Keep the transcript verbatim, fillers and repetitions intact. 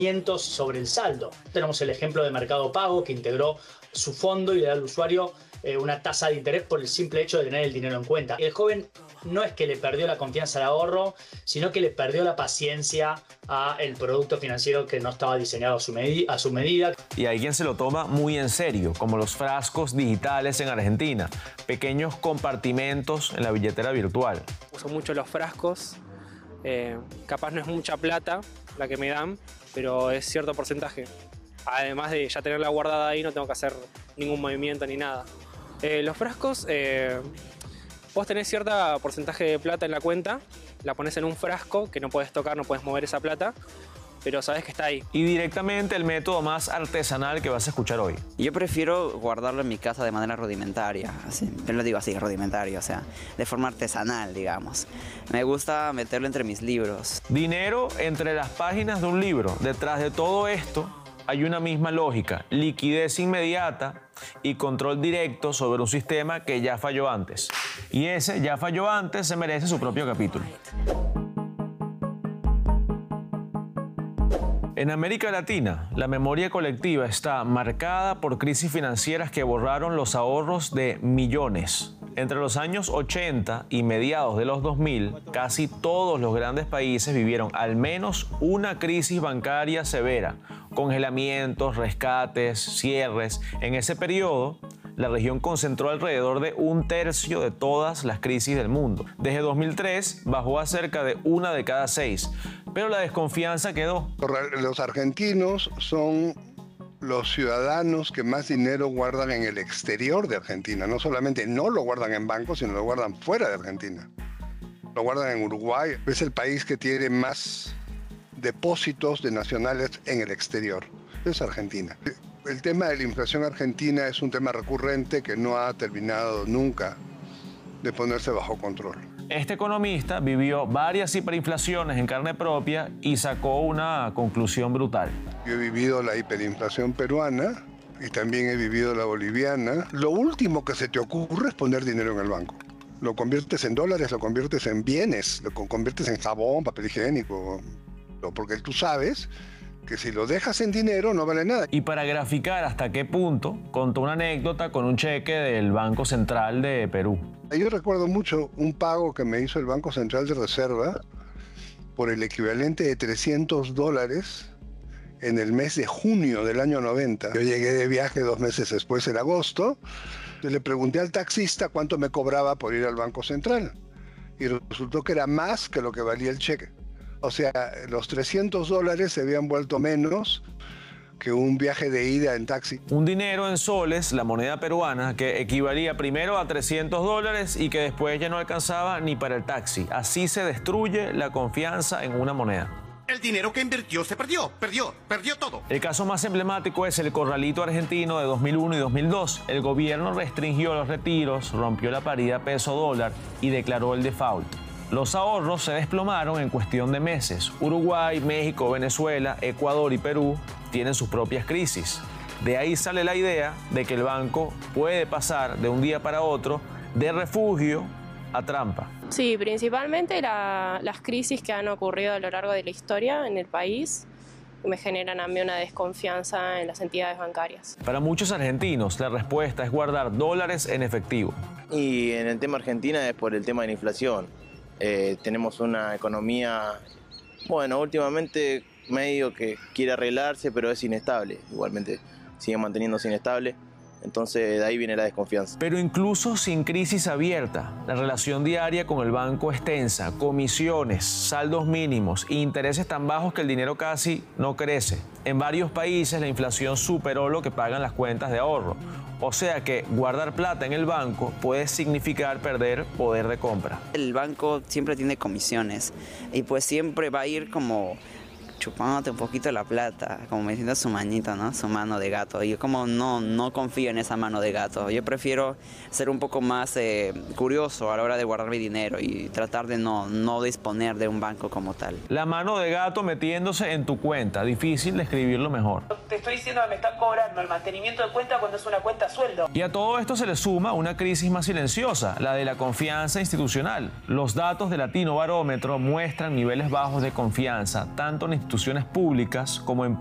sobre el saldo. Tenemos el ejemplo de Mercado Pago, que integró su fondo y le da al usuario eh, una tasa de interés por el simple hecho de tener el dinero en cuenta. El joven no es que le perdió la confianza al ahorro, sino que le perdió la paciencia al producto financiero que no estaba diseñado a su, a su medida. Y hay quien se lo toma muy en serio, como los frascos digitales en Argentina, pequeños compartimentos en la billetera virtual. Uso mucho los frascos, eh, capaz no es mucha plata la que me dan, pero es cierto porcentaje. Además de ya tenerla guardada ahí, no tengo que hacer ningún movimiento ni nada. Eh, los frascos, eh, vos tenés cierto porcentaje de plata en la cuenta, la pones en un frasco que no puedes tocar, no puedes mover esa plata, pero sabes que está ahí. Y directamente el método más artesanal que vas a escuchar hoy. Yo prefiero guardarlo en mi casa de manera rudimentaria, así, yo lo digo así, rudimentario, o sea, de forma artesanal, digamos. Me gusta meterlo entre mis libros. Dinero entre las páginas de un libro. Detrás de todo esto hay una misma lógica, liquidez inmediata y control directo sobre un sistema que ya falló antes. Y ese ya falló antes se merece su propio capítulo. En América Latina, la memoria colectiva está marcada por crisis financieras que borraron los ahorros de millones. Entre los años ochenta y mediados de los dos mil, casi todos los grandes países vivieron al menos una crisis bancaria severa, congelamientos, rescates, cierres. En ese periodo, la región concentró alrededor de un tercio de todas las crisis del mundo. Desde dos mil tres bajó a cerca de una de cada seis, pero la desconfianza quedó. Los argentinos son los ciudadanos que más dinero guardan en el exterior de Argentina. No solamente no lo guardan en bancos, sino lo guardan fuera de Argentina. Lo guardan en Uruguay. Es el país que tiene más depósitos de nacionales en el exterior. Es Argentina. El tema de la inflación argentina es un tema recurrente que no ha terminado nunca de ponerse bajo control. Este economista vivió varias hiperinflaciones en carne propia y sacó una conclusión brutal. Yo he vivido la hiperinflación peruana y también he vivido la boliviana. Lo último que se te ocurre es poner dinero en el banco. Lo conviertes en dólares, lo conviertes en bienes, lo conviertes en jabón, papel higiénico, porque tú sabes que si lo dejas en dinero no vale nada. Y para graficar hasta qué punto, contó una anécdota con un cheque del Banco Central de Perú. Yo recuerdo mucho un pago que me hizo el Banco Central de Reserva por el equivalente de trescientos dólares en el mes de junio del año noventa. Yo llegué de viaje dos meses después, en agosto, y le pregunté al taxista cuánto me cobraba por ir al Banco Central. Y resultó que era más que lo que valía el cheque. O sea, los trescientos dólares se habían vuelto menos que un viaje de ida en taxi. Un dinero en soles, la moneda peruana, que equivalía primero a trescientos dólares y que después ya no alcanzaba ni para el taxi. Así se destruye la confianza en una moneda. El dinero que invirtió se perdió, perdió, perdió todo. El caso más emblemático es el corralito argentino de dos mil uno y dos mil dos. El gobierno restringió los retiros, rompió la paridad peso-dólar y declaró el default. Los ahorros se desplomaron en cuestión de meses. Uruguay, México, Venezuela, Ecuador y Perú tienen sus propias crisis. De ahí sale la idea de que el banco puede pasar de un día para otro de refugio a trampa. Sí, principalmente la, las crisis que han ocurrido a lo largo de la historia en el país me generan a mí una desconfianza en las entidades bancarias. Para muchos argentinos, la respuesta es guardar dólares en efectivo. Y en el tema Argentina es por el tema de la inflación. Eh, tenemos una economía, bueno, últimamente medio que quiere arreglarse, pero es inestable. Igualmente sigue manteniéndose inestable. Entonces de ahí viene la desconfianza. Pero incluso sin crisis abierta, la relación diaria con el banco es tensa, comisiones, saldos mínimos e intereses tan bajos que el dinero casi no crece. En varios países la inflación superó lo que pagan las cuentas de ahorro. O sea que guardar plata en el banco puede significar perder poder de compra. El banco siempre tiene comisiones y pues siempre va a ir como chupándote un poquito la plata, como me siento su manito, ¿no? Su mano de gato. Yo como no, no confío en esa mano de gato. Yo prefiero ser un poco más eh, curioso a la hora de guardar mi dinero y tratar de no, no disponer de un banco como tal. La mano de gato metiéndose en tu cuenta. Difícil describirlo mejor. Te estoy diciendo que me están cobrando el mantenimiento de cuenta cuando es una cuenta a sueldo. Y a todo esto se le suma una crisis más silenciosa, la de la confianza institucional. Los datos de Latino Barómetro muestran niveles bajos de confianza, tanto en instituciones públicas como empresas